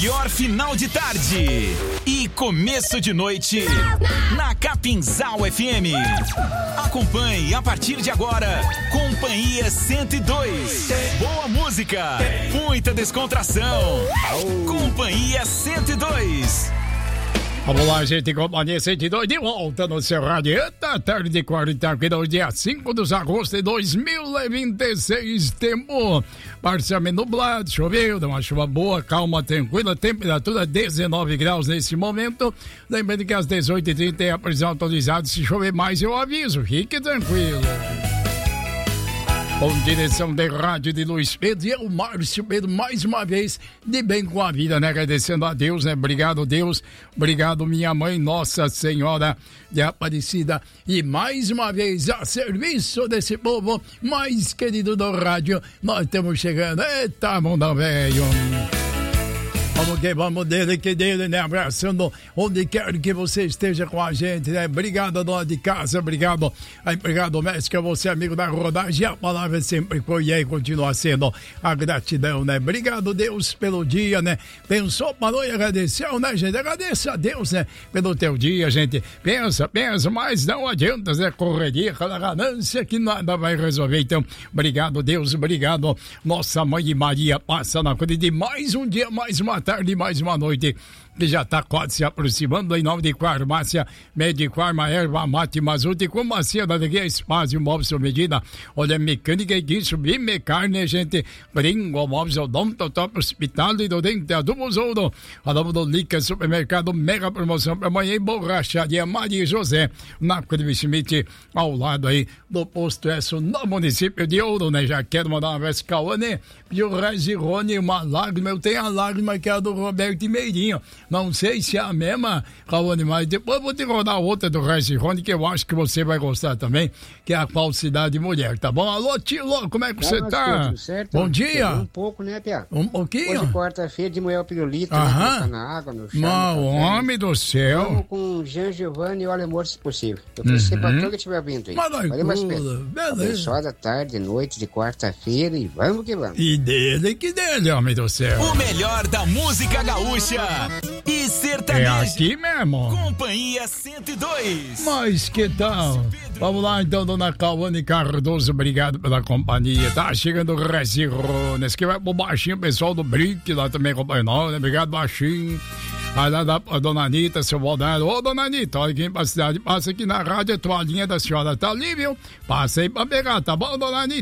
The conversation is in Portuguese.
Melhor final de tarde e começo de noite na Capinzal FM. Acompanhe a partir de agora Companhia 102. Boa música, muita descontração. Companhia 102. Vamos lá, gente, Companhia 102 de volta no seu rádio. Eita, tarde de 40, aqui no dia 5 de agosto de 2026. Tempo parcialmente nublado, choveu, deu uma chuva boa, calma, tranquila, temperatura 19 graus nesse momento. Lembrando que às 18h30 é a previsão atualizada. Se chover mais, eu aviso, fique tranquilo. Com direção de rádio de Luiz Pedro e o Márcio Pedro, mais uma vez, de bem com a vida, né? Agradecendo a Deus, né? Obrigado, Deus. Obrigado, minha mãe, Nossa Senhora de Aparecida. E mais uma vez, a serviço desse povo mais querido do rádio, nós estamos chegando. Eita, mundo velho. Vamos dele, que dele, né? Abraçando onde quer que você esteja com a gente, né? Obrigado, dona de casa, obrigado a empregada doméstica, você amigo da rodagem, a palavra sempre foi e aí continua sendo a gratidão, né? Obrigado, Deus, pelo dia, né? Pensou, parou e agradeceu, né, gente? Agradeça a Deus, né? Pelo teu dia, gente. Pensa, mas não adianta, né? Correria, aquela ganância que nada vai resolver. Então, obrigado, Deus, obrigado, nossa mãe Maria, passa na coisa de mais um dia, mais uma tarde, mais uma noite que já está quase se aproximando. Em nome de Farmácia Medifarma, Erva Mate Mazuti, com Macia da Alegria, Espaço Móveis sob medida. Olha, mecânica e guincho, Bimecar, né, gente? Gringo Móveis, Odonto, Top Hospital e do Dente, Adubo Zoldo. Falamos do Lica Supermercado, mega promoção para amanhã, Borracharia Maria José, na Crime Schmidt, ao lado aí do Posto S, no município de Ouro, né? Já quero mandar uma vez Cauane, e o Regirone, uma lágrima, eu tenho a lágrima que é a do Roberto Meirinho. Não sei se é a mesma, Raoni, mas depois eu vou te rodar outra do Regirone, que eu acho que você vai gostar também, que é a Falsidade Mulher, tá bom? Alô, tio, como é que você tá? Tudo certo? Bom dia. Um pouco, né, Pia? Um pouquinho? Hoje, quarta-feira, de manhã, o pirulito, né, na água, no chá. Não, homem do céu. Vamos com Jean Giovanni e o Alemor, se possível. Eu torcer pra todo que estiver vindo aí. Valeu, mais Pedro. Abençoada tarde, noite de quarta-feira e vamos que vamos. E dele que dele, homem do céu. O melhor da música gaúcha e sertaneja. É aqui mesmo. Companhia 102. Mas que tal? Vamos lá então, dona Cauane Cardoso, obrigado pela companhia. Tá chegando o Recirones, que vai pro baixinho, pessoal do Brick lá também acompanhando nós, né? Obrigado, baixinho. Aí lá da dona Anitta, seu Valdado. Ô, dona Anitta, olha aqui pra cidade, passa aqui na rádio, a toalhinha da senhora tá ali, viu? Passa aí pra pegar, tá bom, dona Anitta?